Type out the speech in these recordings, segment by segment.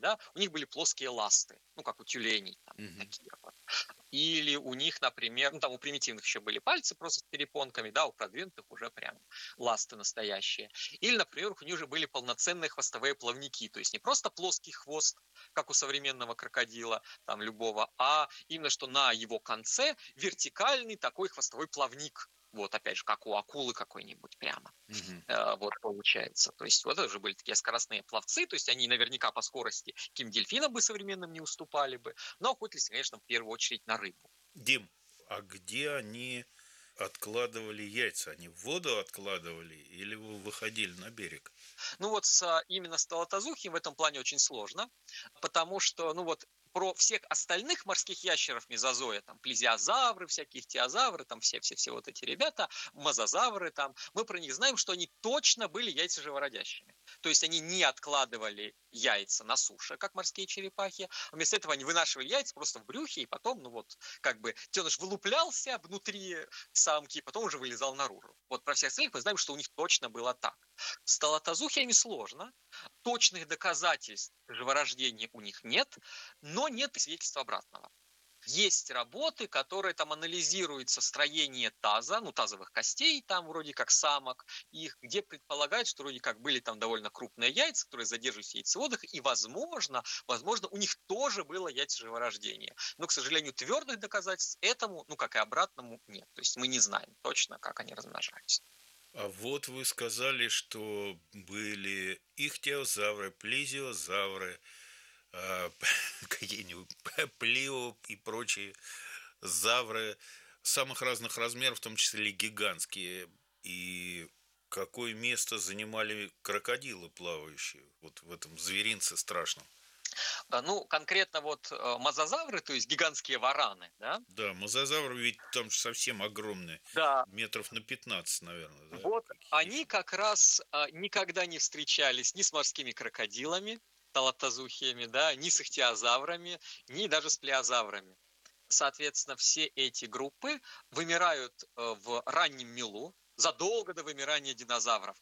да, у них были плоские ласты, ну, как у тюленей, там, такие вот. Или у них, например, ну, там у примитивных еще были пальцы просто с перепонками, да, у продвинутых уже прям ласты настоящие. Или, например, у них уже были полноценные хвостовые плавники, то есть не просто плоский хвост, как у современного крокодила, там, любого, а именно что на его конце вертикальный такой хвостовой плавник. Вот, опять же, как у акулы какой-нибудь прямо. Вот получается. То есть вот это уже были такие скоростные пловцы, то есть они наверняка по скорости каким дельфинам бы современным не уступали бы, но охотились, конечно, в первую очередь на рыбу. Дим, а где они откладывали яйца? Они в воду откладывали или вы выходили на берег? Ну вот именно с толотозухи в этом плане очень сложно, потому что, ну вот, про всех остальных морских ящеров мезозоя, там, плезиозавры, всякие ихтиозавры, там, все вот эти ребята, мозазавры, там, мы про них знаем, что они точно были яйцеживородящими. То есть они не откладывали яйца на суше, как морские черепахи, а вместо этого они вынашивали яйца просто в брюхе, и потом, ну вот, как бы, теныш вылуплялся внутри самки, и потом уже вылезал наружу. Вот про всех остальных мы знаем, что у них точно было так. С толотозухиями сложно, точных доказательств живорождения у них нет, но нет свидетельства обратного. Есть работы, которые там анализируют строение таза, ну, тазовых костей, там вроде как самок, их, где предполагают, что вроде как были там довольно крупные яйца, которые задерживаются в яйцеводах, и возможно, у них тоже было яйцеживорождение. Но, к сожалению, твердых доказательств этому, ну, как и обратному, нет. То есть мы не знаем точно, как они размножались. А вот вы сказали, что были ихтиозавры, плезиозавры, какие-нибудь плио и прочие завры самых разных размеров, в том числе гигантские. И какое место занимали крокодилы плавающие вот в этом зверинце страшном? Ну, конкретно вот мозазавры, то есть гигантские вараны, да? Да, мозазавры ведь там же совсем огромные, Да, метров на 15, наверное, да, вот как они хищные. как раз никогда не встречались ни с морскими крокодилами, талатозухиями, да, ни с ихтиозаврами, ни даже с плеозаврами. Соответственно, все эти группы вымирают в раннем мелу, задолго до вымирания динозавров.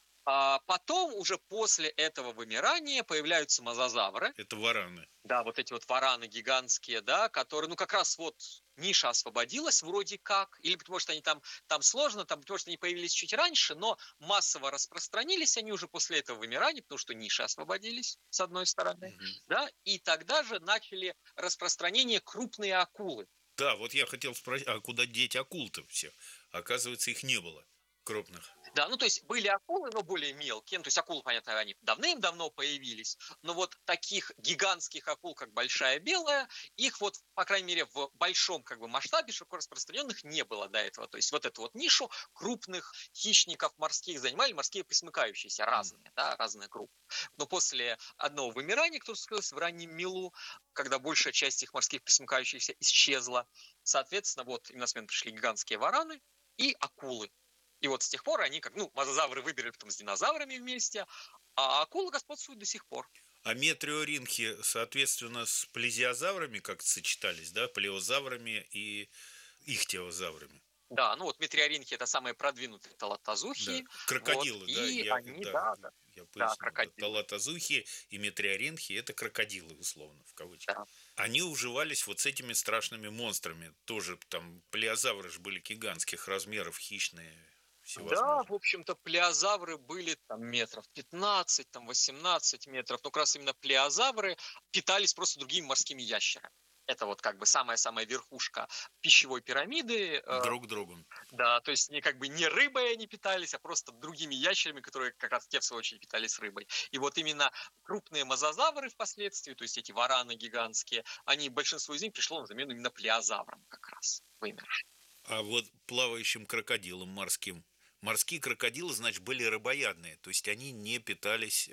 А потом, уже после этого вымирания, появляются мозазавры. Это вараны. Да, вот эти вот вараны гигантские, да, которые, ну, как раз вот ниша освободилась вроде как, или потому что они там сложно, там, потому что они появились чуть раньше, но массово распространились они уже после этого вымирания, потому что ниши освободились, с одной стороны, да, и тогда же начали распространение крупные акулы. Да, вот я хотел спросить, а куда деть акул-то всех? Оказывается, их не было, крупных. Да, ну то есть были акулы, но более мелкие. Ну, то есть акулы, понятно, они давным-давно появились. Но вот таких гигантских акул, как большая белая, их вот, по крайней мере, в большом как бы масштабе широко распространенных не было до этого. То есть вот эту вот нишу крупных хищников морских занимали морские пресмыкающиеся, разные, да, разные группы. Но после одного вымирания, которое случилось в раннем мелу, когда большая часть их морских пресмыкающихся исчезла, соответственно, вот им на смену пришли гигантские вараны и акулы. И вот с тех пор они, как, ну, мозазавры выберли потом с динозаврами вместе, а акулы господствуют до сих пор. А метриоринхи, соответственно, с плезиозаврами как-то сочетались, да, плеозаврами и ихтиозаврами. Да, ну вот метриоринхи – это самые продвинутые Да, талатозухи, вот, крокодилы, да, и они, да, я да, поясню, да, крокодилы, талатозухи и метриоринхи – это крокодилы, условно, в кавычках. да. Они уживались вот с этими страшными монстрами, тоже там плеозавры же были гигантских размеров, хищные, Да, в всевозможные. общем-то, плеозавры были там метров 15, там 18 метров, но как раз именно плеозавры питались просто другими морскими ящерами. Это вот как бы самая-самая верхушка пищевой пирамиды. Друг другом. Да, то есть не как бы не рыбой они питались, а просто другими ящерами, которые как раз те, в свою очередь, питались рыбой. И вот именно крупные мозазавры впоследствии, то есть эти вараны гигантские, они, большинство из них пришло на замену именно плеозаврам как раз, вымершим. А вот плавающим крокодилам морским. Морские крокодилы, значит, были рыбоядные, то есть они не питались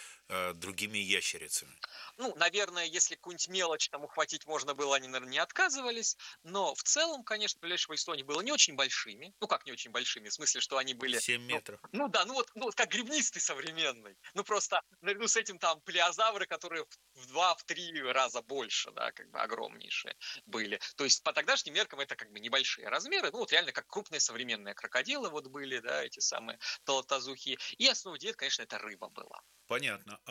другими ящерицами. Ну, наверное, если какую-нибудь мелочь там ухватить можно было, они, наверное, не отказывались. Но в целом, конечно, ближайшее большинство они было не очень большими. Ну, как не очень большими, в смысле, что они были... 7 метров. Ну вот как гребнистый современный. Ну, просто наряду с этим там плеозавры, которые в 2-3 раза больше, да, как бы огромнейшие были. То есть по тогдашним меркам это как бы небольшие размеры. Ну, вот реально как крупные современные крокодилы вот были, да, эти самые толотозухи. И основной диет, конечно, это рыба была. Понятно. А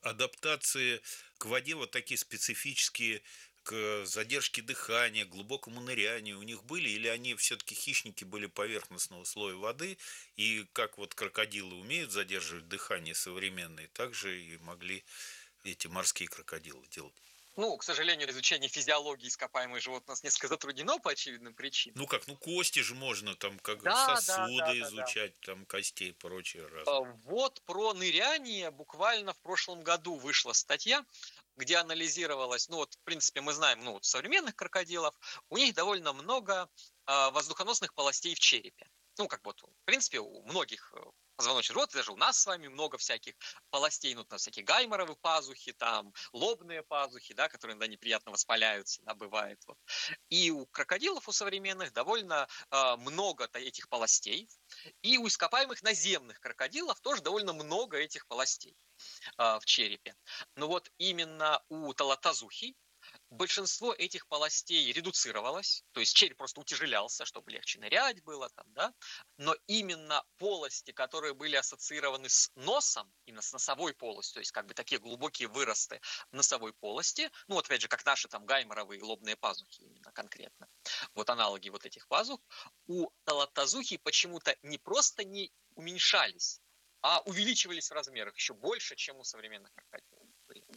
адаптации к воде вот такие специфические, к задержке дыхания, глубокому нырянию у них были, или они все-таки хищники были поверхностного слоя воды, и как вот крокодилы умеют задерживать дыхание современные, так же и могли эти морские крокодилы делать? Ну, к сожалению, изучение физиологии ископаемых животных у нас несколько затруднено по очевидным причинам. Ну как, ну кости же можно, там как Да, да, да, сосуды да, да. изучать, там костей и прочее разное. Вот про ныряние буквально в прошлом году вышла статья, где анализировалось, ну вот, в принципе, мы знаем, ну, вот современных крокодилов, у них довольно много воздухоносных полостей в черепе. Ну, как вот, в принципе, у многих позвоночных животных, даже у нас с вами много всяких полостей, ну, там всякие гайморовые пазухи, там лобные пазухи, да, которые иногда неприятно воспаляются, да, бывает. Вот. И у крокодилов, у современных, довольно много этих полостей, и у ископаемых наземных крокодилов тоже довольно много этих полостей в черепе. Но вот именно у талатазухи большинство этих полостей редуцировалось, то есть череп просто утяжелялся, чтобы легче нырять было там, да, но именно полости, которые были ассоциированы с носом, именно с носовой полостью, то есть как бы такие глубокие выросты носовой полости, ну вот опять же, как наши там гайморовые лобные пазухи именно конкретно, вот аналоги вот этих пазух, у талатазухи почему-то не просто не уменьшались, а увеличивались в размерах еще больше, чем у современных крокодилов.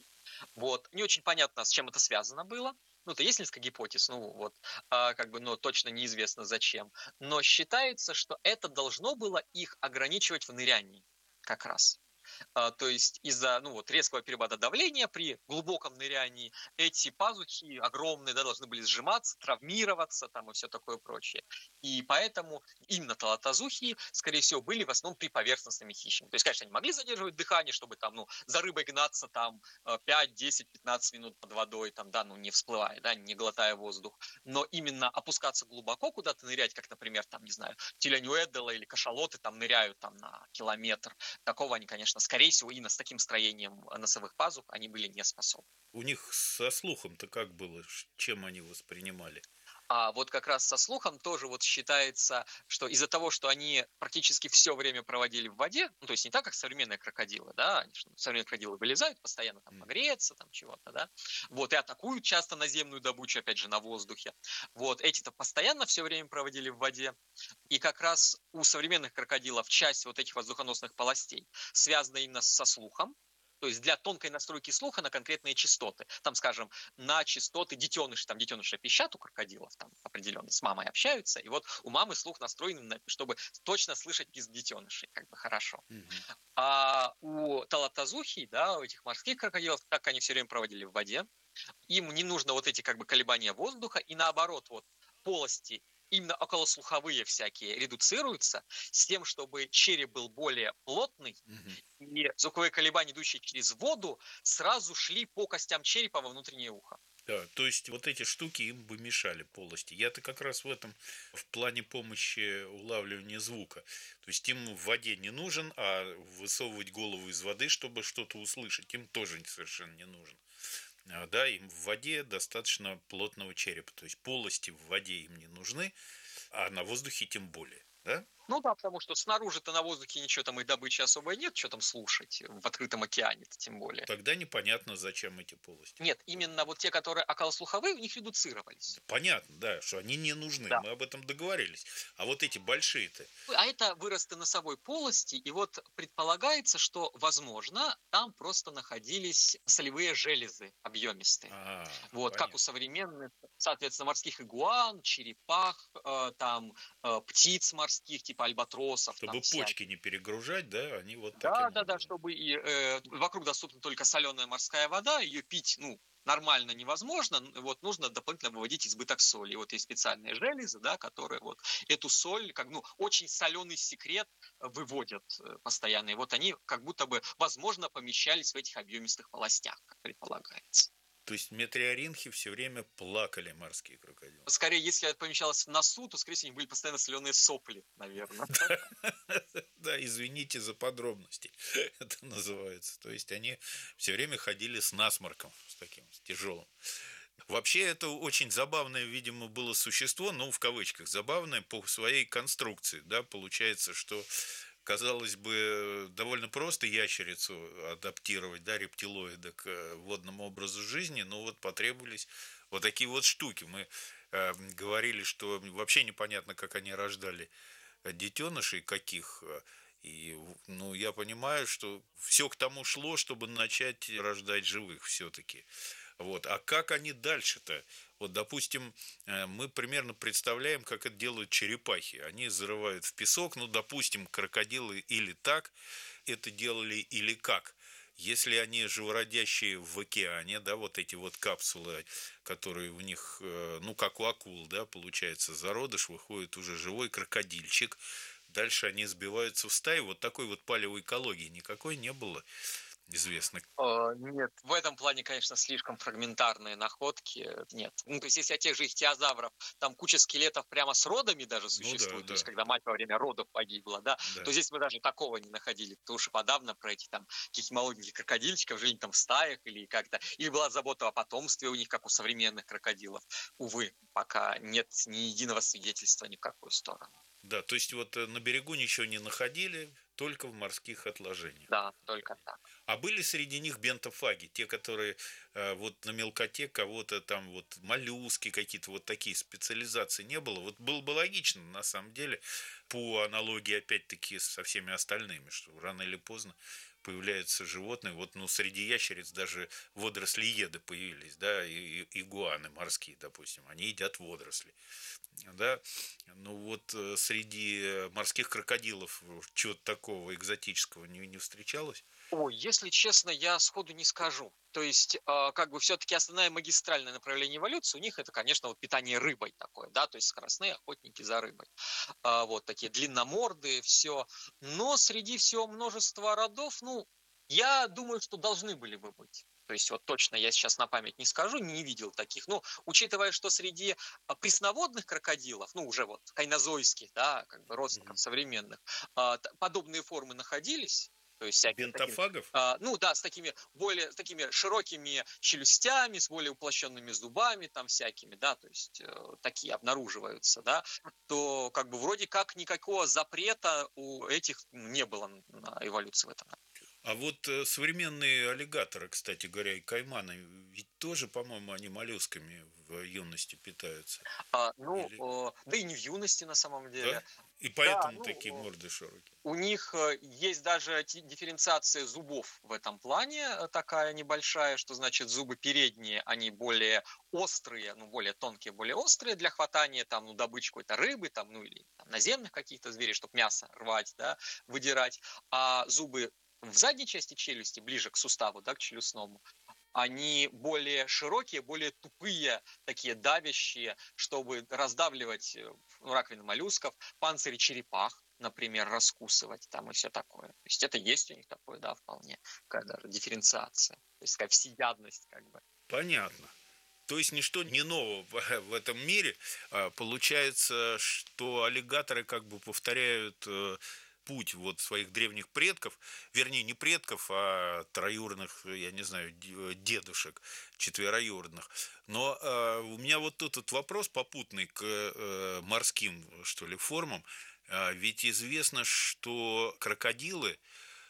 Вот. Не очень понятно, с чем это связано было. Ну, то есть несколько гипотез, ну вот, как бы, но точно неизвестно зачем. Но считается, что это должно было их ограничивать в нырянии как раз. То есть из-за ну, вот, резкого перепада давления при глубоком нырянии эти пазухи огромные, да, должны были сжиматься, травмироваться там, и все такое прочее. И поэтому именно талатазухи, скорее всего, были в основном при поверхностными хищниками. То есть, конечно, они могли задерживать дыхание, чтобы там, ну, за рыбой гнаться там 5, 10, 15 минут под водой, там, да, ну, не всплывая, да, не глотая воздух. Но именно опускаться глубоко куда-то нырять, как, например, там, не знаю, тюлень-уэддела или кашалоты там ныряют там на километр, такого они, конечно, скорее всего, именно с таким строением носовых пазух они были не способны. У них со слухом-то как было, чем они воспринимали? А вот как раз со слухом тоже вот считается, что из-за того, что они практически все время проводили в воде, ну, то есть не так, как современные крокодилы, да, они, современные крокодилы вылезают постоянно там погреться, там чего-то, да, вот, и атакуют часто наземную добычу, опять же, на воздухе. Вот, эти-то постоянно все время проводили в воде, и как раз у современных крокодилов часть вот этих воздухоносных полостей связана именно со слухом, то есть для тонкой настройки слуха на конкретные частоты. Там, скажем, на частоты детеныши, там детеныши пищат у крокодилов, там определенно с мамой общаются, и вот у мамы слух настроен, чтобы точно слышать писк детенышей, как бы хорошо. А у талатазухи, да, у этих морских крокодилов, так они все время проводили в воде, им не нужно вот эти как бы колебания воздуха, и наоборот, вот полости именно околослуховые всякие редуцируются с тем, чтобы череп был более плотный, и звуковые колебания, идущие через воду, сразу шли по костям черепа во внутреннее ухо. Да, то есть вот эти штуки им бы мешали полости. Я-то как раз в этом, в плане помощи улавливания звука. То есть им в воде не нужен, а высовывать голову из воды, чтобы что-то услышать, им тоже совершенно не нужно. Да, им в воде достаточно плотного черепа. То есть полости в воде им не нужны, а на воздухе тем более. Да? Ну да, потому что снаружи-то на воздухе ничего там и добычи особой нет, что там слушать, в открытом океане-то тем более. Тогда непонятно, зачем эти полости. Нет, именно вот те, которые околослуховые, у них редуцировались. Понятно, да, что они не нужны, Да. мы об этом договорились. А вот эти большие-то... А это выросты носовой полости, и вот предполагается, что, возможно, там просто находились солевые железы объемистые. Вот, как у современных, соответственно, морских игуан, черепах, там, птиц морских, типа альбатросов. Чтобы там почки не перегружать, да, они вот да, таким да, образом. да, чтобы и вокруг доступна только соленая морская вода, ее пить, ну, нормально невозможно, вот нужно дополнительно выводить избыток соли. И вот есть специальные железы, да, которые вот эту соль, как, ну, очень соленый секрет выводят постоянно. И вот они как будто бы, возможно, помещались в этих объемистых полостях, как предполагается. То есть метриоринхи все время плакали, морские крокодилы. Скорее, если это помещалось в носу, то, скорее всего, у них были постоянно соленые сопли, наверное. Да, извините за подробности, это называется. То есть они все время ходили с насморком, с таким, с тяжелым. Вообще это очень забавное, видимо, было существо, ну, в кавычках, забавное по своей конструкции, да, получается, что казалось бы, довольно просто ящерицу адаптировать, да, рептилоида к водному образу жизни, но вот потребовались вот такие вот штуки. Мы говорили, что вообще непонятно, как они рождали детенышей каких. И, ну, я понимаю, что все к тому шло, чтобы начать рождать живых все-таки. Вот. А как они дальше-то? Вот, допустим, мы примерно представляем, как это делают черепахи. Они зарывают в песок, ну, допустим, крокодилы или так это делали, или как. Если они живородящие в океане, да, вот эти вот капсулы, которые у них, ну, как у акул, да, получается, зародыш, выходит уже живой крокодильчик, дальше они сбиваются в стаи, вот такой вот палеоэкологии никакой не было известно. Нет, в этом плане, конечно, слишком фрагментарные находки. Нет. Ну, то есть, если от тех же ихтиозавров, там куча скелетов прямо с родами даже Ну да, существует, то есть, да, когда мать во время родов погибла, да, да. то здесь мы даже такого не находили. То уж и подавно про этих там каких молоденьких крокодильчиков, жили там в стаях или как-то. Или была забота о потомстве у них, как у современных крокодилов. Увы, пока нет ни единого свидетельства ни в какую сторону. Да, то есть вот на берегу ничего не находили, только в морских отложениях. Да, только так. А были среди них бентофаги, те, которые вот на мелкоте кого-то там вот моллюски какие-то, вот такие специализации не было. Вот было бы логично, на самом деле, по аналогии опять-таки со всеми остальными, что рано или поздно появляются животные. Вот, ну, среди ящериц даже водорослиеды появились, да, и игуаны морские, допустим, они едят водоросли. Да, ну вот среди морских крокодилов чего-то такого экзотического не встречалось? Ой, если честно, я сходу не скажу. То есть, как бы все-таки основное магистральное направление эволюции у них это, конечно, вот питание рыбой такое, да, то есть скоростные охотники за рыбой. Вот такие длинномордые, все. Но среди всего множества родов, ну, я думаю, что должны были бы быть. То есть вот точно я сейчас на память не скажу, не видел таких. Но учитывая, что среди пресноводных крокодилов, ну уже вот кайнозойских, да, как бы родственников современных, подобные формы находились, то есть всякие такие, Бентофагов? ну да, с такими широкими челюстями, с более уплощенными зубами, там всякими, да, то есть такие обнаруживаются, да, то как бы вроде как никакого запрета у этих не было на эволюцию в этом. А вот современные аллигаторы, кстати говоря, и кайманы, ведь тоже, по-моему, они моллюсками в юности питаются. Или... Да и не в юности на самом Да? деле. И Да, поэтому такие морды широкие. у них есть даже дифференциация зубов в этом плане такая небольшая, что значит зубы передние, они более острые, ну более тонкие, более острые для хватания там, ну добычи какой-то рыбы там, ну или там, наземных каких-то зверей, чтобы мясо рвать, да, выдирать. А зубы в задней части челюсти, ближе к суставу, да, к челюстному, они более широкие, более тупые, такие давящие, чтобы раздавливать раковины моллюсков, панцири черепах, например, раскусывать там и все такое. То есть это есть у них такое, да, вполне, какая-то дифференциация, то есть такая всеядность как бы. Понятно. То есть ничто не нового в этом мире. Получается, что аллигаторы как бы повторяют путь вот своих древних предков, вернее, не предков, а троюродных, я не знаю, дедушек, четвероюродных. Но у меня вот тут вот вопрос попутный к морским, что ли, формам. Ведь известно, что крокодилы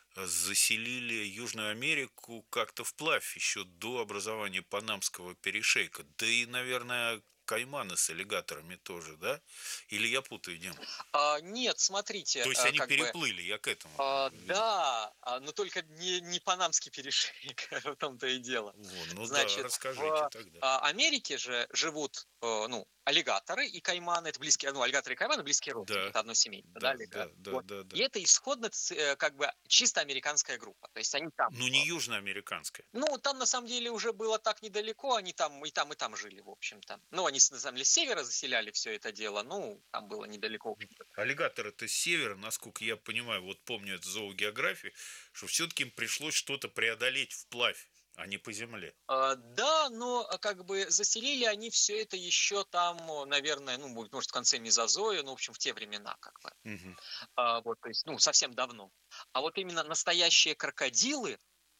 заселили Южную Америку как-то вплавь еще до образования Панамского перешейка. Да и, наверное, кайманы с аллигаторами тоже, да? Или я путаю, Дим? Нет, смотрите, То есть они как бы переплыли, я к этому веду. да, но только не панамский перешейк, в том-то и дело. Ну да, Значит, расскажите в тогда. Америке же живут, ну, аллигаторы и кайманы, это близкие, ну, аллигаторы и кайманы близкие родственники, Да, это одно семейство, да, да, да, аллигатор. да, Вот. да, И да. это исходно как бы чисто американская группа, то есть они там, Ну не южноамериканская. ну, там на самом деле уже было так недалеко, они там и там жили, в общем-то. Ну, они на самом деле с севера заселяли все это дело, ну, там было недалеко. Аллигатор это с севера, насколько я понимаю, вот помню это зоогеографии, что все-таки им пришлось что-то преодолеть вплавь, а не по земле. Да, но как бы заселили они все это еще там, наверное, ну, может, в конце мезозоя, ну, в общем, в те времена, как бы. Угу. Вот, то есть, ну, совсем давно. А вот именно настоящие крокодилы,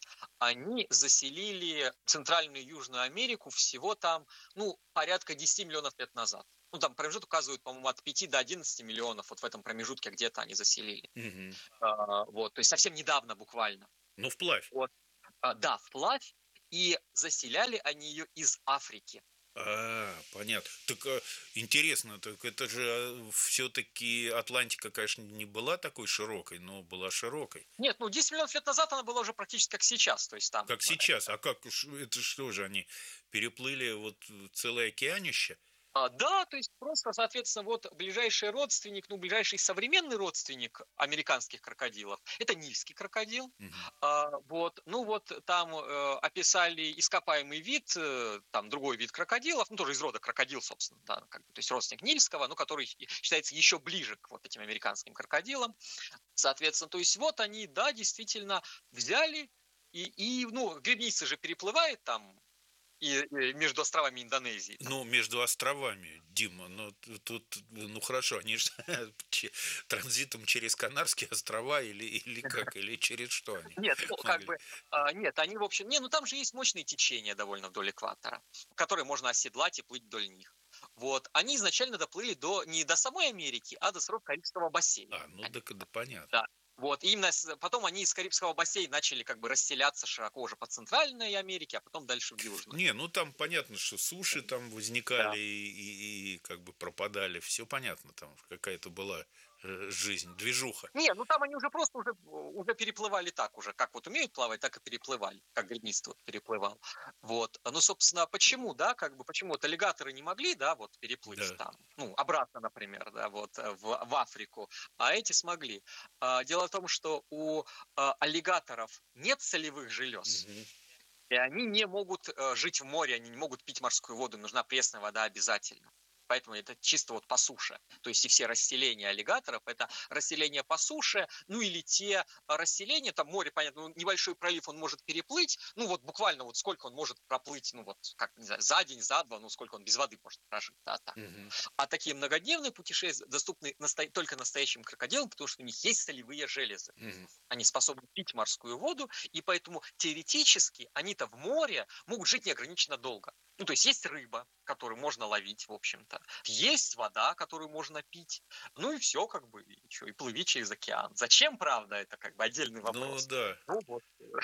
они заселили Центральную и Южную Америку всего там, ну, порядка 10 миллионов лет назад. Ну, там промежуток указывают, по-моему, от 5 до 11 миллионов, вот в этом промежутке где-то они заселили. Мгм. Вот, то есть совсем недавно буквально. Ну, вплавь. Вот. Да, вплавь, и заселяли они ее из Африки. Понятно. Так интересно, так это же все-таки Атлантика, конечно, не была такой широкой, но была широкой. Нет, ну 10 миллионов лет назад она была уже практически как сейчас, то есть там... Как сейчас. А как это что же они переплыли вот целое океанище? Да, то есть просто, соответственно, вот ближайший родственник, ну, ближайший современный родственник американских крокодилов, это нильский крокодил. Мгм. Вот, ну вот там описали ископаемый вид, там другой вид крокодилов, ну, тоже из рода крокодил, собственно, да, как бы, то есть родственник нильского, ну, который считается еще ближе к вот этим американским крокодилам. Соответственно, то есть вот они, да, действительно взяли, ну, гребница же переплывает там и между островами Индонезии. Там. Ну, между островами, Дима, ну тут, ну хорошо, они же транзитом через Канарские острова или как, или через что они Нет, ну, как могли? бы, нет, они, в общем, ну, там же есть мощные течения довольно вдоль экватора, которые можно оседлать и плыть вдоль них. Вот, они изначально доплыли не до самой Америки, а до срок Карибского бассейна. Ну так да, понятно. Да. Вот, и именно потом они из Карибского бассейна начали как бы расселяться широко уже по Центральной Америке, а потом дальше в Южную. Не, ну там понятно, что суши там возникали Да. и как бы пропадали, все понятно, там какая-то была жизнь, движуха. Не, ну там они уже просто уже переплывали так уже, как вот умеют плавать, так и переплывали, как гребнист вот переплывал. Вот, ну, собственно, почему, да, как бы, почему вот аллигаторы не могли, да, вот переплыть Да. там, ну, обратно, например, да, вот в Африку, а эти смогли. Дело в том, что у аллигаторов нет солевых желез, Мгм. и они не могут жить в море, они не могут пить морскую воду, нужна пресная вода обязательно. Поэтому это чисто вот по суше. То есть и все расселения аллигаторов – это расселение по суше, ну или те расселения, там море, понятно, ну, небольшой пролив он может переплыть, ну вот буквально вот сколько он может проплыть, ну вот как, не знаю, за день, за два, ну сколько он без воды может прожить, да, так. Мгм. А такие многодневные путешествия доступны только настоящим крокодилам, потому что у них есть солевые железы. Мгм. Они способны пить морскую воду, и поэтому теоретически они-то в море могут жить неограниченно долго. Ну, то есть есть рыба, которую можно ловить, в общем-то. Есть вода, которую можно пить. Ну и все, как бы, и плыви через океан. Зачем, правда, это как бы отдельный Ну вопрос. да. Ну вот,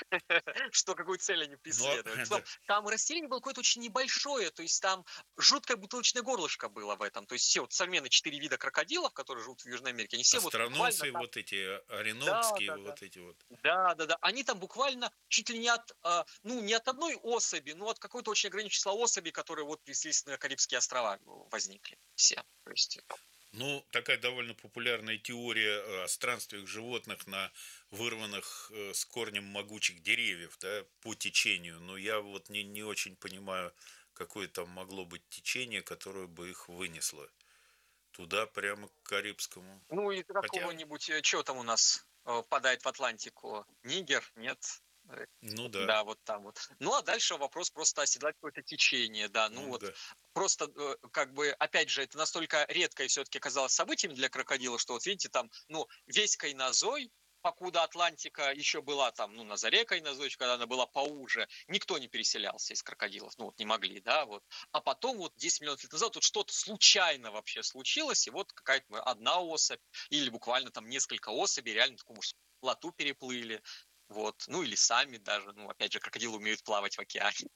что какую цель они Ну, преследовали. да. Потом, там расселение было какое-то очень небольшое, то есть там жуткое бутылочное горлышко было в этом. То есть все вот современные 4 вида крокодилов, которые живут в Южной Америке, они все вот буквально Остроносы там... вот эти, Да, оренокские да, да. вот эти вот. Да, да, да. Они там буквально чуть ли не от, ну, не от одной особи, но от какой-то очень ограниченного числа особей, которые вот прислись на Карибские острова возникли все. То есть... Ну, такая довольно популярная теория о странствиях животных на вырванных с корнем могучих деревьев, да, по течению. Но я вот не очень понимаю, какое там могло быть течение, которое бы их вынесло туда, прямо к Карибскому. Ну, и Хотя, какого-нибудь, что там у нас впадает в Атлантику? Нигер? Нет? ну да, Да, вот там вот. Ну, а дальше вопрос просто оседлать какое-то течение, да. Ну, ну вот да. просто, как бы, опять же, это настолько редкое все-таки оказалось событием для крокодила, что вот видите, там, ну, весь Кайнозой, покуда Атлантика еще была там, ну, на заре Кайнозой, когда она была поуже, никто не переселялся из крокодилов, ну, вот не могли, да, вот. А потом вот 10 миллионов лет назад вот что-то случайно вообще случилось, и вот какая-то одна особь или буквально там несколько особей реально такую мужскую плоту переплыли, вот, ну или сами даже, ну, опять же, крокодилы умеют плавать в океане.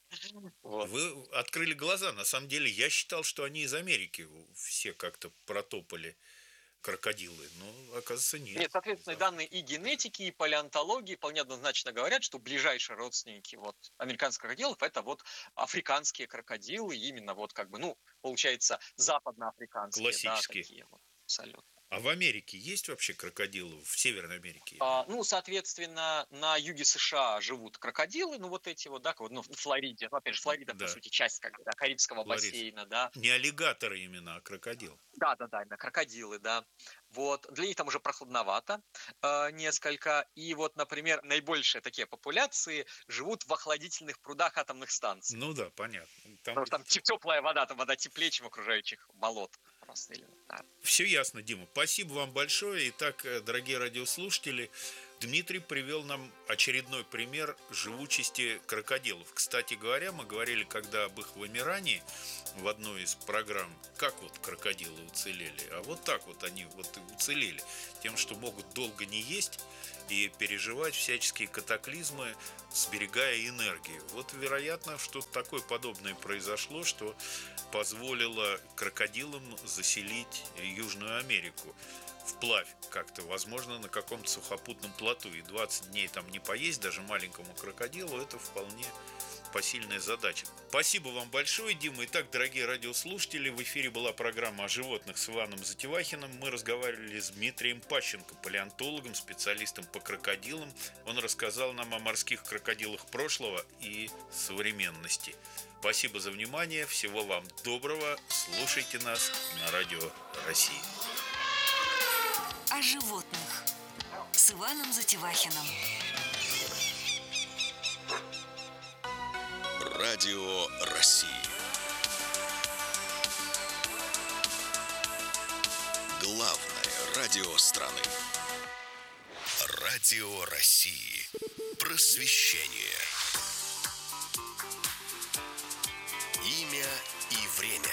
Вот. Вы открыли глаза. На самом деле, я считал, что они из Америки все как-то протопали, крокодилы. Но, оказывается, нет. Нет, соответственно, данные и генетики, и палеонтологии вполне однозначно говорят, что ближайшие родственники вот американских крокодилов это вот африканские крокодилы, именно вот как бы, ну, получается, западноафриканские, да, Классические. такие вот, абсолютно. А в Америке есть вообще крокодилы? В Северной Америке? Ну, соответственно, на юге США живут крокодилы, ну, вот эти вот, да, вот, ну, в Флориде. Ну, опять же, Флорида, по Да, сути, часть, как бы, да, Карибского Флорис. бассейна, да. Не аллигаторы именно, а крокодил. Да, да, да, именно крокодилы, да. Вот, для них там уже прохладновато несколько. И вот, например, наибольшие такие популяции живут в охладительных прудах атомных станций. Ну да, понятно. Там Потому что там теплая вода, там вода теплее, чем в окружающих болотах просто. Или, да. все ясно, Дима. Спасибо вам большое. Итак, дорогие радиослушатели, Дмитрий привел нам очередной пример живучести крокодилов. Кстати говоря, мы говорили, когда об их вымирании в одной из программ, как вот крокодилы уцелели. А вот так вот они вот и уцелели. Тем, что могут долго не есть и переживать всяческие катаклизмы, сберегая энергию. Вот вероятно, что-то такое подобное произошло, что позволило крокодилам заселить Южную Америку вплавь как-то, возможно, на каком-то сухопутном плоту. И 20 дней там не поесть даже маленькому крокодилу, это вполне посильная задача. Спасибо вам большое, Дима. Итак, дорогие радиослушатели, в эфире была программа о животных с Иваном Затевахиным. Мы разговаривали с Дмитрием Пащенко, палеонтологом, специалистом по крокодилам. Он рассказал нам о морских крокодилах прошлого и современности. Спасибо за внимание. Всего вам доброго. Слушайте нас на Радио России. О животных с Иваном Затевахиным. Радио России. Главное радио страны. Радио России. Просвещение. Имя и время.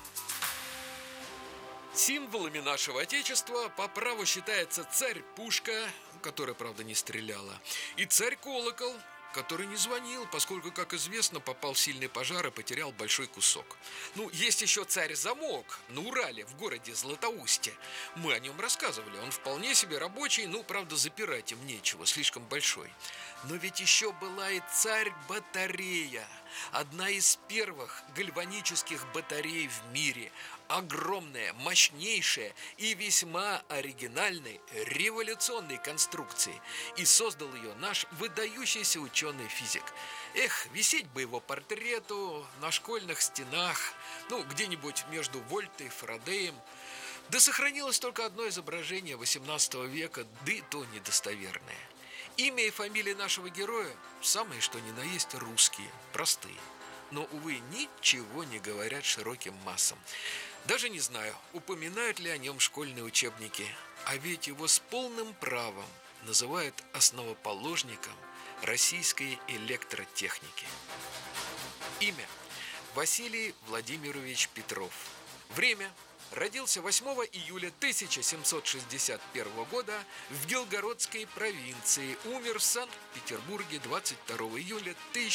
Символами нашего Отечества по праву считается царь-пушка, которая, правда, не стреляла, и царь-колокол, который не звонил, поскольку, как известно, попал в сильный пожар и потерял большой кусок. Есть еще царь-замок на Урале, в городе Златоусте. Мы о нем рассказывали. Он вполне себе рабочий, правда, запирать им нечего, слишком большой. Но ведь еще была и царь-батарея, одна из первых гальванических батарей в мире. Огромная, мощнейшая и весьма оригинальной революционной конструкции. И создал ее наш выдающийся ученый-физик. Висеть бы его портрету на школьных стенах, где-нибудь между Вольтой и Фарадеем. Да сохранилось только одно изображение XVIII века, да и то недостоверное. Имя и фамилия нашего героя самые что ни на есть русские, простые. Но, увы, ничего не говорят широким массам. Даже не знаю, упоминают ли о нем школьные учебники. А ведь его с полным правом называют основоположником российской электротехники. Имя – Василий Владимирович Петров. Время – родился 8 июля 1761 года в Белгородской провинции. Умер в Санкт-Петербурге 22 июля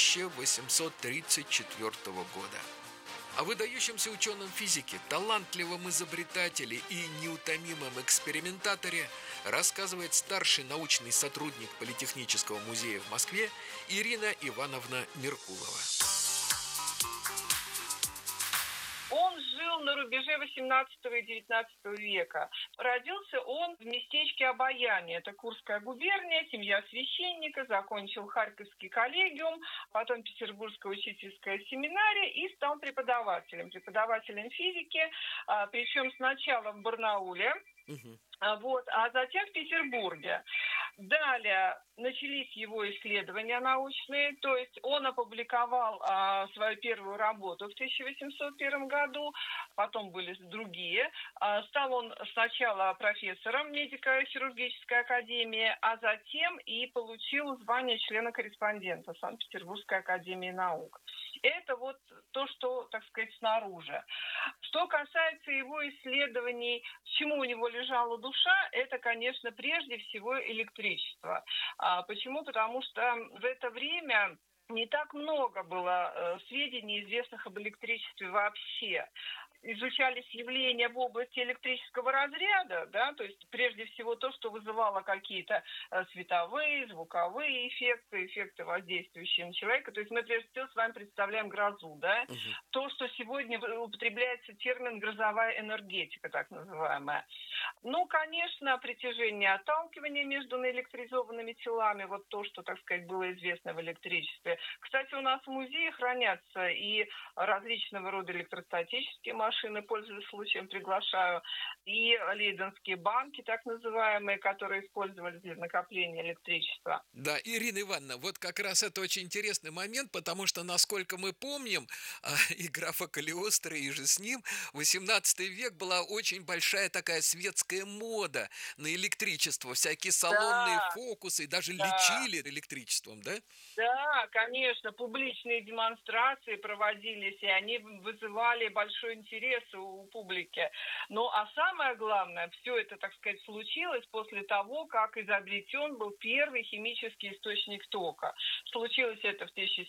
1834 года. О выдающемся ученом физике, талантливом изобретателе и неутомимом экспериментаторе рассказывает старший научный сотрудник Политехнического музея в Москве Ирина Ивановна Меркулова. Он жил на рубеже 18 и 19 века. Родился он в местечке Обаяние, это Курская губерния, семья священника, закончил Харьковский коллегиум, потом Петербургская учительская семинария и стал преподавателем физики, причем сначала в Барнауле, а затем в Петербурге. Далее начались его исследования научные, то есть он опубликовал свою первую работу в 1801 году, потом были другие. Стал он сначала профессором медико-хирургической академии, а затем и получил звание члена-корреспондента Санкт-Петербургской академии наук. Это вот то, что, так сказать, снаружи. Что касается его исследований, чему у него лежала душа, это, конечно, прежде всего электричество. Почему? Потому что в это время не так много было сведений, известных об электричестве вообще. Изучались явления в области электрического разряда, то есть прежде всего то, что вызывало какие-то световые, звуковые эффекты, воздействующие на человека. То есть мы прежде всего с вами представляем грозу, То, что сегодня употребляется термин грозовая энергетика, так называемая. Конечно, притяжение и отталкивание между наэлектризованными телами, вот то, что, так сказать, было известно в электричестве. работы. Кстати, у нас в музее хранятся и различного рода электростатические машины, пользуясь случаем, приглашаю, и лейденские банки, так называемые, которые использовались для накопления электричества. Да, Ирина Ивановна, вот как раз это очень интересный момент, потому что, насколько мы помним, и графа Калиостро, и же с ним, 18 век была очень большая такая светская мода на электричество, всякие салонные фокусы, даже лечили электричеством, да? Да, конечно, публичные демонстрации проводились, и они вызывали большой интерес у публики. Ну, а самое главное, все это, так сказать, случилось после того, как изобретен был первый химический источник тока. Случилось это в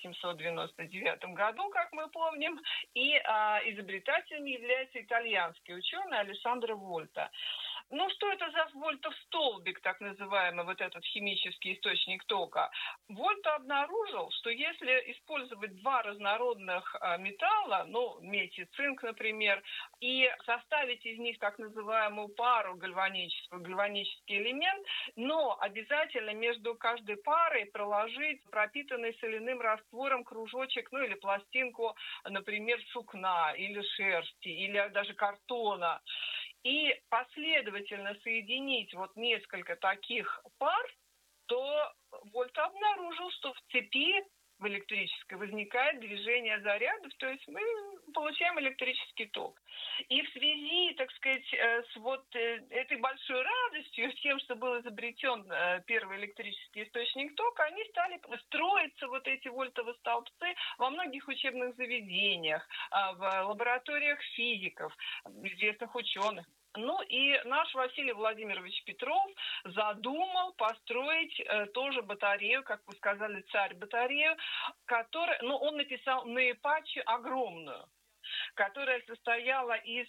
1799 году, как мы помним, и изобретателем является итальянский ученый Алессандро Вольта. Ну, что это за вольтов столбик, так называемый, вот этот химический источник тока? Вольта обнаружил, что если использовать два разнородных металла, ну, медь и цинк, например, и составить из них так называемую пару гальванический элемент, но обязательно между каждой парой проложить пропитанный соляным раствором кружочек, ну, или пластинку, например, сукна, или шерсти, или даже картона, и последовательно соединить вот несколько таких пар, то Вольта обнаружил, что в цепи в электрической возникает движение зарядов, то есть мы получаем электрический ток. И в связи, так сказать, с вот этой большой радостью, с тем, что был изобретен первый электрический источник тока, они стали строиться, вот эти вольтовы столбцы, во многих учебных заведениях, в лабораториях физиков, известных ученых. Ну и наш Василий Владимирович Петров задумал построить тоже батарею, как вы сказали, царь-батарею, которая, ну, он написал на Эпаче огромную, которая состояла из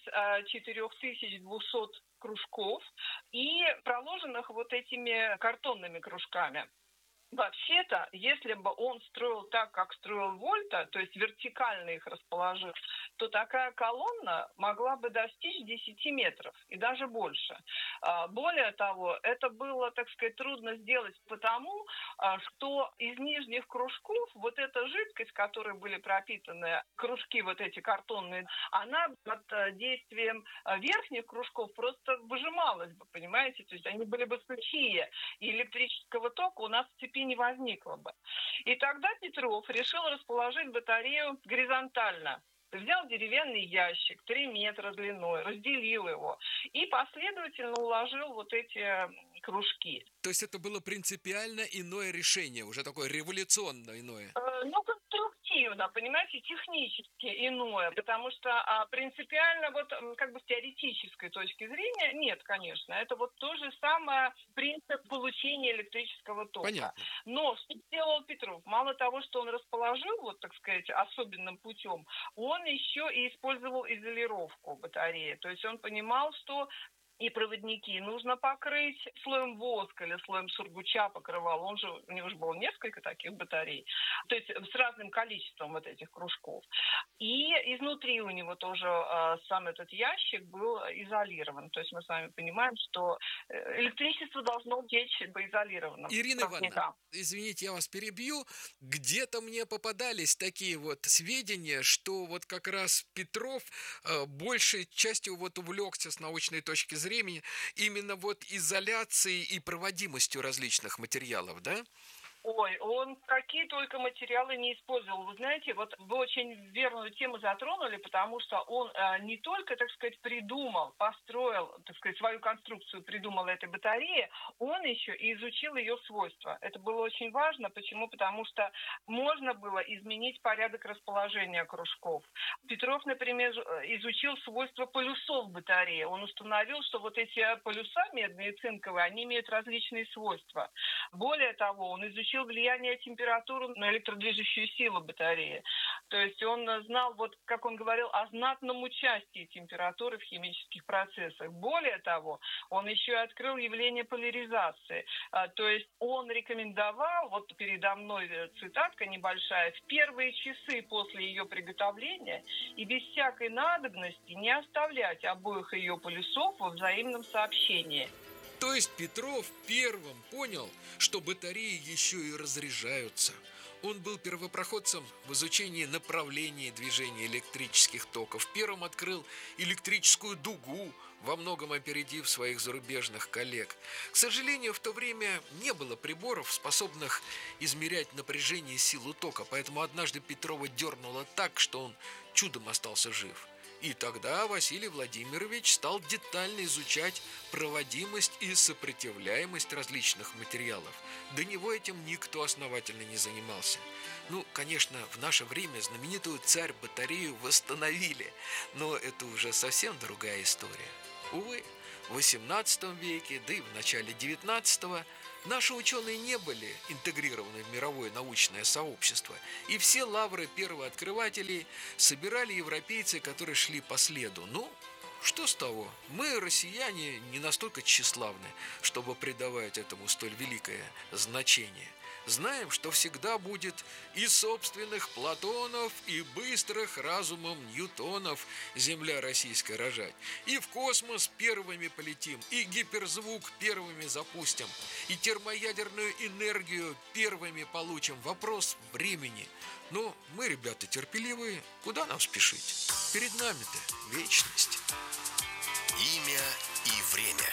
4200 кружков и проложенных вот этими картонными кружками. Вообще-то, если бы он строил так, как строил Вольта, то есть вертикально их расположил, то такая колонна могла бы достичь 10 метров и даже больше. Более того, это было, так сказать, трудно сделать потому, что из нижних кружков вот эта жидкость, которой были пропитаны кружки вот эти картонные, она под действием верхних кружков просто выжималась бы, понимаете? То есть они были бы сухие, и электрического тока у нас в цепи не возникло бы. И тогда Петров решил расположить батарею горизонтально. Взял деревянный ящик 3 метра длиной, разделил его и последовательно уложил вот эти кружки. То есть это было принципиально иное решение, уже такое революционно иное? Ну, конструктивно, понимаете, технически иное, потому что принципиально вот как бы с теоретической точки зрения нет, конечно. Это вот то же самое принцип получения электрического тока. Понятно. Но что сделал Петров? Мало того, что он расположил, вот, так сказать, особенным путем, он еще и использовал изолировку батареи. То есть он понимал, что и проводники нужно покрыть слоем воска или слоем сургуча покрывал. У него же было несколько таких батарей. То есть с разным количеством вот этих кружков. И изнутри у него тоже сам этот ящик был изолирован. То есть мы с вами понимаем, что электричество должно течь по изолированным Ирина проводникам. Ивановна, извините, я вас перебью. Где-то мне попадались такие вот сведения, что вот как раз Петров большей частью вот увлекся с научной точки зрения именно вот изоляцией и проводимостью различных материалов, да? Ой, он какие только материалы не использовал. Вы знаете, вот вы очень верную тему затронули, потому что он не только, так сказать, построил, так сказать, свою конструкцию, придумал этой батареи, он еще и изучил ее свойства. Это было очень важно. Почему? Потому что можно было изменить порядок расположения кружков. Петров, например, изучил свойства полюсов батареи. Он установил, что вот эти полюса медные и цинковые, они имеют различные свойства. Более того, он изучил влияние температуры на электродвижущую силу батареи. То есть он знал, вот как он говорил, о знатном участии температуры в химических процессах. Более того, он еще и открыл явление поляризации. То есть он рекомендовал, вот передо мной цитатка небольшая, в первые часы после ее приготовления и без всякой надобности не оставлять обоих ее полюсов во взаимном сообщении. То есть Петров первым понял, что батареи еще и разряжаются. Он был первопроходцем в изучении направлений движения электрических токов. Первым открыл электрическую дугу, во многом опередив своих зарубежных коллег. К сожалению, в то время не было приборов, способных измерять напряжение и силу тока, поэтому однажды Петрова дернуло так, что он чудом остался жив. И тогда Василий Владимирович стал детально изучать проводимость и сопротивляемость различных материалов. До него этим никто основательно не занимался. Конечно, в наше время знаменитую царь-батарею восстановили, но это уже совсем другая история. Увы, в XVIII веке, да и в начале XIX, наши ученые не были интегрированы в мировое научное сообщество, и все лавры первооткрывателей собирали европейцы, которые шли по следу. Что с того? Мы, россияне, не настолько тщеславны, чтобы придавать этому столь великое значение. Знаем, что всегда будет и собственных Платонов, и быстрых разумом Ньютонов земля российская рожать. И в космос первыми полетим, и гиперзвук первыми запустим, и термоядерную энергию первыми получим. Вопрос времени. Но мы, ребята, терпеливые, куда нам спешить? Перед нами-то вечность. Имя и время.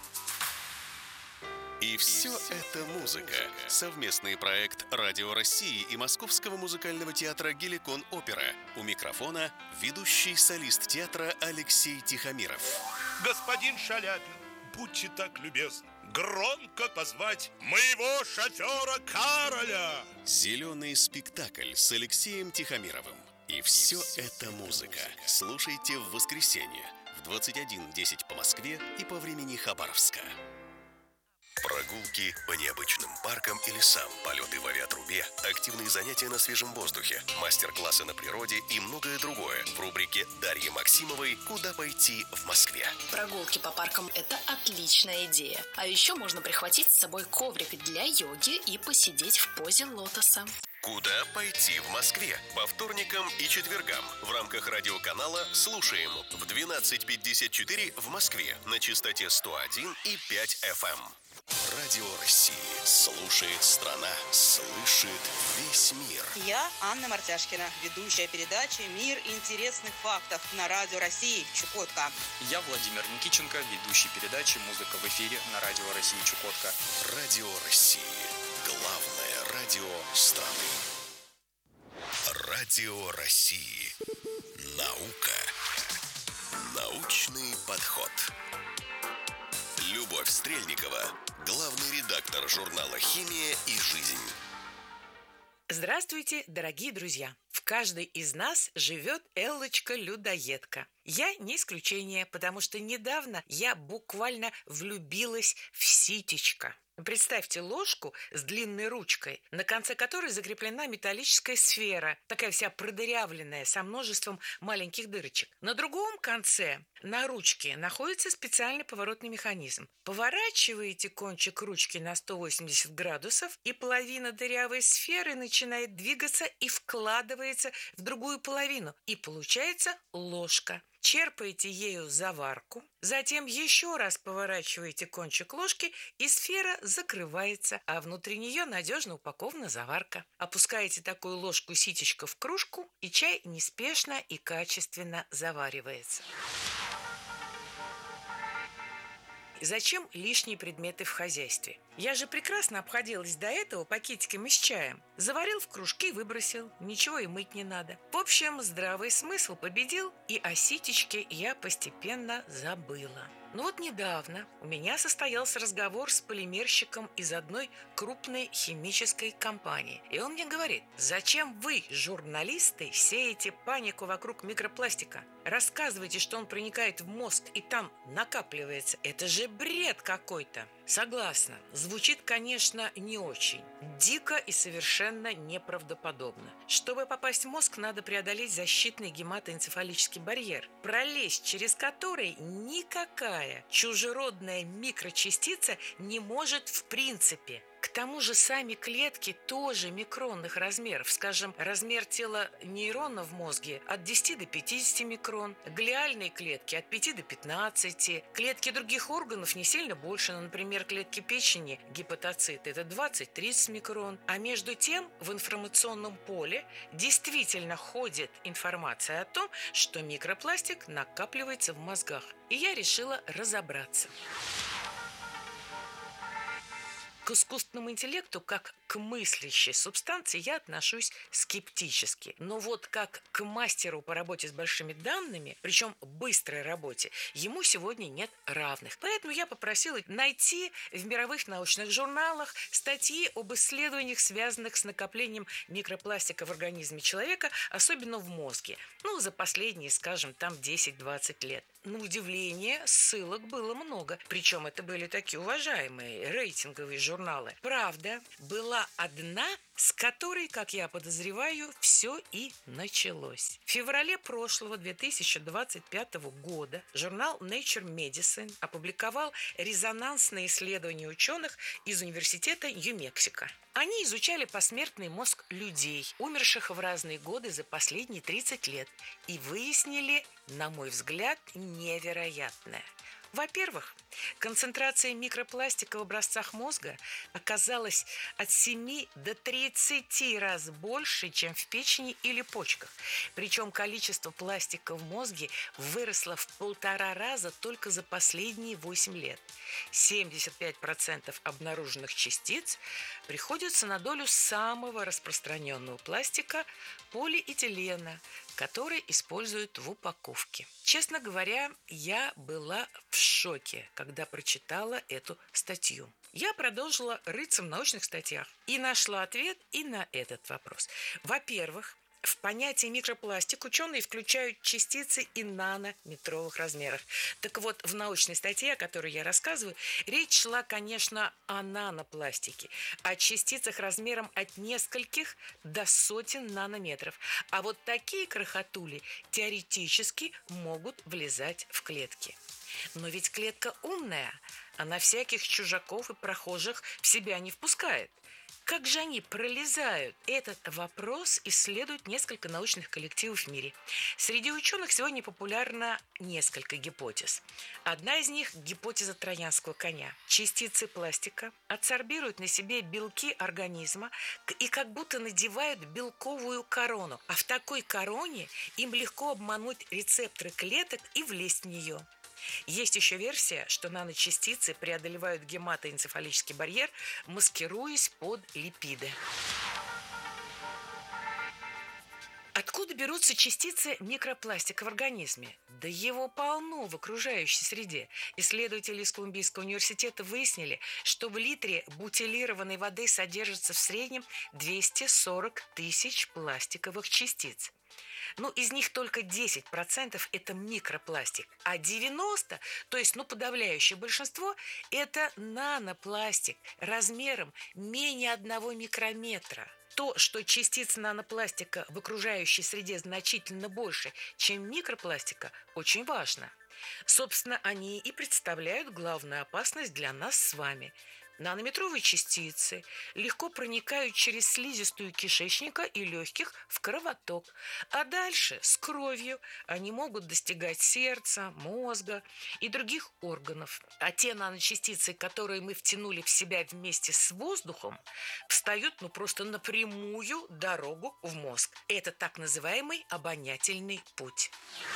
И все это музыка. Совместный проект Радио России и Московского музыкального театра «Геликон Опера». У микрофона ведущий солист театра Алексей Тихомиров. Господин Шаляпин, будьте так любезны, громко позвать моего шофера Кароля. Зеленый спектакль с Алексеем Тихомировым. И все это музыка. Слушайте в воскресенье в 21:10 по Москве и по времени Хабаровска. Прогулки по необычным паркам и лесам, полеты в авиатрубе, активные занятия на свежем воздухе, мастер-классы на природе и многое другое в рубрике Дарьи Максимовой «Куда пойти в Москве». Прогулки по паркам – это отличная идея. А еще можно прихватить с собой коврик для йоги и посидеть в позе лотоса. «Куда пойти в Москве» по вторникам и четвергам в рамках радиоканала «Слушаем» в 12:54 в Москве на частоте 101,5 FM. Радио России. Слушает страна. Слышит весь мир. Я Анна Мартяшкина, ведущая передачи «Мир интересных фактов» на Радио России Чукотка. Я Владимир Никиченко, ведущий передачи «Музыка в эфире» на Радио России Чукотка. Радио России. Главное радио страны. Радио России. Наука. Научный подход. Любовь Стрельникова, главный редактор журнала «Химия и жизнь». Здравствуйте, дорогие друзья! В каждой из нас живет Эллочка-людоедка. Я не исключение, потому что недавно я буквально влюбилась в ситечко. Представьте ложку с длинной ручкой, на конце которой закреплена металлическая сфера, такая вся продырявленная, со множеством маленьких дырочек. На другом конце, на ручке, находится специальный поворотный механизм. Поворачиваете кончик ручки на 180 градусов, и половина дырявой сферы начинает двигаться и вкладывается в другую половину, и получается ложка. Черпаете ею заварку, затем еще раз поворачиваете кончик ложки, и сфера закрывается, а внутри нее надежно упакована заварка. Опускаете такую ложку-ситечко в кружку, и чай неспешно и качественно заваривается. Зачем лишние предметы в хозяйстве? Я же прекрасно обходилась до этого пакетиками с чаем. Заварил в кружке и выбросил. Ничего и мыть не надо. В общем, здравый смысл победил, и о ситечке я постепенно забыла. Но вот недавно у меня состоялся разговор с полимерщиком из одной крупной химической компании. И он мне говорит: зачем вы, журналисты, сеете панику вокруг микропластика? Рассказывайте, что он проникает в мозг и там накапливается. Это же бред какой-то. Согласна, звучит, конечно, не очень. Дико и совершенно неправдоподобно. Чтобы попасть в мозг, надо преодолеть защитный гематоэнцефалический барьер, пролезть через который никакая чужеродная микрочастица не может в принципе. К тому же сами клетки тоже микронных размеров. Скажем, размер тела нейрона в мозге от 10 до 50 микрон, глиальные клетки от 5 до 15, клетки других органов не сильно больше, например, клетки печени, гепатоциты, это 20-30 микрон. А между тем в информационном поле действительно ходит информация о том, что микропластик накапливается в мозгах. И я решила разобраться. К искусственному интеллекту, как к мыслящей субстанции, я отношусь скептически. Но вот как к мастеру по работе с большими данными, причем быстрой работе, ему сегодня нет равных. Поэтому я попросила найти в мировых научных журналах статьи об исследованиях, связанных с накоплением микропластика в организме человека, особенно в мозге. За последние, скажем, там 10-20 лет. На удивление, ссылок было много. Причем это были такие уважаемые рейтинговые журналы. Правда, была одна, с которой, как я подозреваю, все и началось. В феврале прошлого 2025 года журнал Nature Medicine опубликовал резонансное исследование ученых из университета Нью-Мексико. Они изучали посмертный мозг людей, умерших в разные годы за последние 30 лет, и выяснили, на мой взгляд, невероятное. Во-первых, концентрация микропластика в образцах мозга оказалась от 7 до 30 раз больше, чем в печени или почках. Причем количество пластика в мозге выросло в 1,5 раза только за последние 8 лет. 75% обнаруженных частиц приходится на долю самого распространенного пластика – полиэтилена, который используют в упаковке. Честно говоря, я была в шоке, когда прочитала эту статью. Я продолжила рыться в научных статьях и нашла ответ и на этот вопрос. Во-первых, в понятие микропластик ученые включают частицы и нанометровых размеров. Так вот, в научной статье, о которой я рассказываю, речь шла, конечно, о нанопластике, о частицах размером от нескольких до сотен нанометров. А вот такие крохотули теоретически могут влезать в клетки. Но ведь клетка умная, она всяких чужаков и прохожих в себя не впускает. Как же они пролезают? Этот вопрос исследуют несколько научных коллективов в мире. Среди ученых сегодня популярно несколько гипотез. Одна из них – гипотеза троянского коня. Частицы пластика адсорбируют на себе белки организма и как будто надевают белковую корону. А в такой короне им легко обмануть рецепторы клеток и влезть в нее. Есть еще версия, что наночастицы преодолевают гематоэнцефалический барьер, маскируясь под липиды. Откуда берутся частицы микропластика в организме? Да его полно в окружающей среде. Исследователи из Колумбийского университета выяснили, что в литре бутилированной воды содержится в среднем 240 тысяч пластиковых частиц. Из них только 10% это микропластик, а 90%, то есть подавляющее большинство, это нанопластик размером менее 1 микрометра. То, что частиц нанопластика в окружающей среде значительно больше, чем микропластика, очень важно. Собственно, они и представляют главную опасность для нас с вами. Нанометровые частицы легко проникают через слизистую кишечника и легких в кровоток, а дальше с кровью они могут достигать сердца, мозга и других органов. А те наночастицы, которые мы втянули в себя вместе с воздухом, встают просто на прямую дорогу в мозг. Это так называемый обонятельный путь.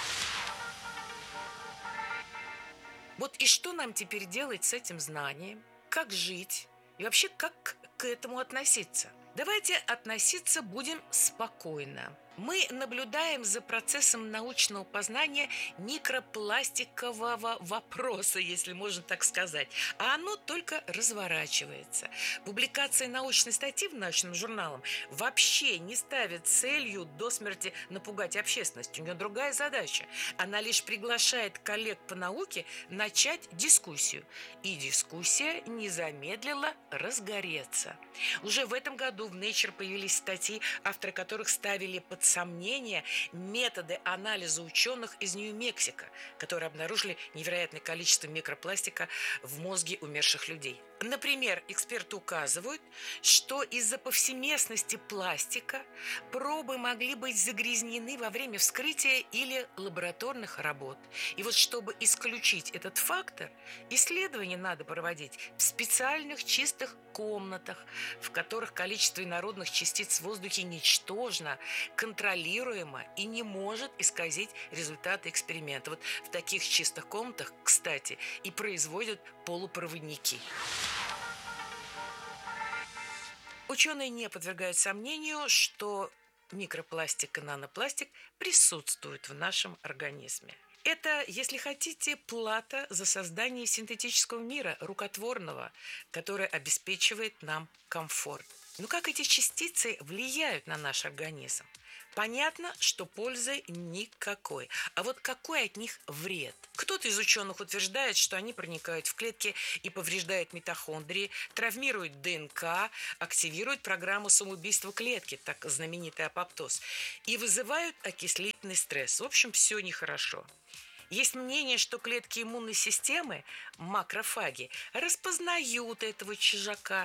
Вот и что нам теперь делать с этим знанием? Как жить и вообще как к этому относиться? Давайте относиться будем спокойно. Мы наблюдаем за процессом научного познания микропластикового вопроса, если можно так сказать, а оно только разворачивается. Публикация научной статьи в научном журнале вообще не ставит целью до смерти напугать общественность. У нее другая задача. Она лишь приглашает коллег по науке начать дискуссию. И дискуссия не замедлила разгореться. Уже в этом году в Nature появились статьи, авторы которых ставили под сомнение методы анализа ученых из Нью-Мексико, которые обнаружили невероятное количество микропластика в мозге умерших людей. Например, эксперты указывают, что из-за повсеместности пластика пробы могли быть загрязнены во время вскрытия или лабораторных работ. И вот чтобы исключить этот фактор, исследования надо проводить в специальных чистых комнатах, в которых количество инородных частиц в воздухе ничтожно, контролируемо и не может исказить результаты эксперимента. Вот в таких чистых комнатах, кстати, и производят полупроводники. Ученые не подвергают сомнению, что микропластик и нанопластик присутствуют в нашем организме. Это, если хотите, плата за создание синтетического мира, рукотворного, который обеспечивает нам комфорт. Но как эти частицы влияют на наш организм? Понятно, что пользы никакой. А вот какой от них вред? Кто-то из ученых утверждает, что они проникают в клетки и повреждают митохондрии, травмируют ДНК, активируют программу самоубийства клетки, так знаменитый апоптоз, и вызывают окислительный стресс. В общем, все нехорошо. Есть мнение, что клетки иммунной системы, макрофаги, распознают этого чужака,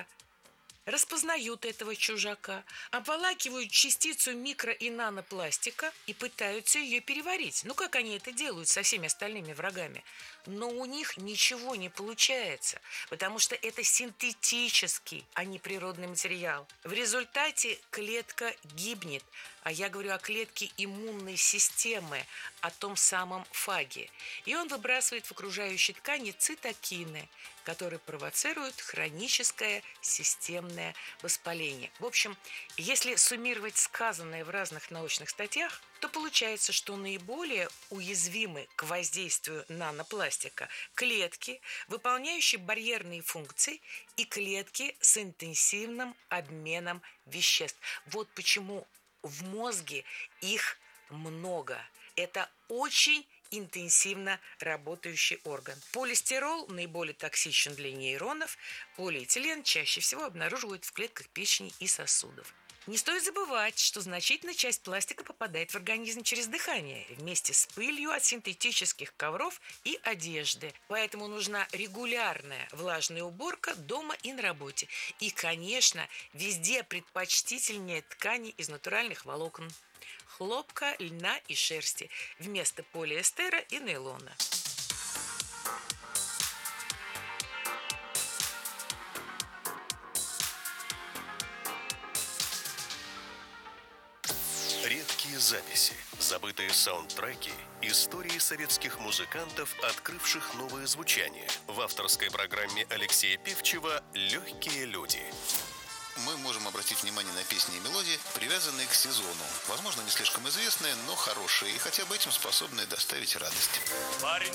обволакивают частицу микро- и нанопластика и пытаются ее переварить. Ну, как они это делают со всеми остальными врагами? Но у них ничего не получается, потому что это синтетический, а не природный материал. В результате клетка гибнет, а я говорю о клетке иммунной системы, о том самом фаге. И он выбрасывает в окружающие ткани цитокины, которые провоцируют хроническое системное воспаление. В общем, если суммировать сказанное в разных научных статьях, то получается, что наиболее уязвимы к воздействию нанопластика клетки, выполняющие барьерные функции, и клетки с интенсивным обменом веществ. Вот почему в мозге их много. Это очень интенсивно работающий орган. Полистирол наиболее токсичен для нейронов, полиэтилен чаще всего обнаруживают в клетках печени и сосудов. Не стоит забывать, что значительная часть пластика попадает в организм через дыхание вместе с пылью от синтетических ковров и одежды. Поэтому нужна регулярная влажная уборка дома и на работе. И, конечно, везде предпочтительнее ткани из натуральных волокон: хлопка, льна и шерсти вместо полиэстера и нейлона. Редкие записи, забытые саундтреки, истории советских музыкантов, открывших новое звучание. В авторской программе Алексея Певчева «Легкие люди». Мы можем обратить внимание на песни и мелодии, привязанные к сезону. Возможно, не слишком известные, но хорошие, и хотя бы этим способные доставить радость. Парень